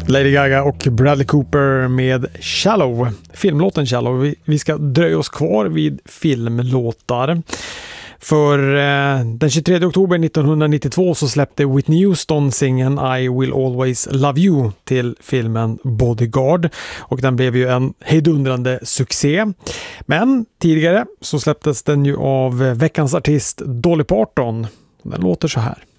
Lady Gaga och Bradley Cooper med Shallow, filmlåten Shallow. Vi ska dröja oss kvar vid filmlåtar. För den 23 oktober 1992 så släppte Whitney Houston singeln I Will Always Love You till filmen Bodyguard, och den blev ju en hejdundrande succé. Men tidigare så släpptes den ju av veckans artist Dolly Parton. Den låter så här.